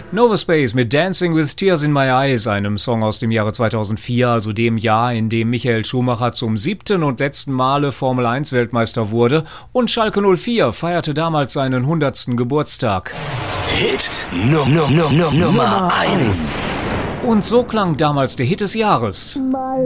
Nova Space mit Dancing with Tears in My Eyes, einem Song aus dem Jahre 2004, also dem Jahr, in dem Michael Schumacher zum 7. und letzten Male Formel-1-Weltmeister wurde, und Schalke 04 feierte damals seinen 100. Geburtstag. Hit Nummer 1. Und so klang damals der Hit des Jahres.